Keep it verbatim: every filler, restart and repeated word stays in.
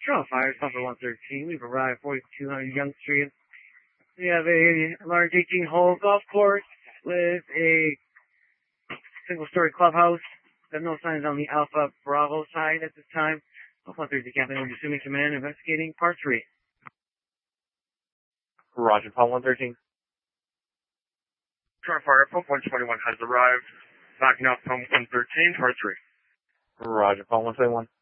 Trial Fire, Alpha one thirteen. We've arrived at forty-two hundred Young Street. We have a large eighteen-hole golf course with a single-story clubhouse. There are no signs on the Alpha Bravo side at this time. Alpha one thirteen, Captain, we're assuming command, investigating part three. Roger, Paul one thirteen. Trial Fire, Pump one twenty-one has arrived. Backing up Pump one thirteen, part three. Roger, Paul one twenty-one.